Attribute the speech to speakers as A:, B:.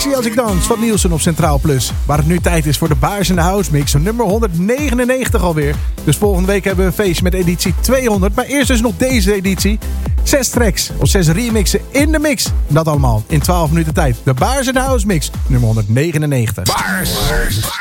A: Zie als ik dans van Nielsen op Centraal Plus. Waar het nu tijd is voor de Baars in de House Mix. Nummer 199 alweer. Dus volgende week hebben we een feestje met editie 200. Maar eerst dus nog deze editie. 6 tracks of 6 remixen in de mix. En dat allemaal in 12 minuten tijd. De Baars in de House Mix. Nummer 199.
B: Baars.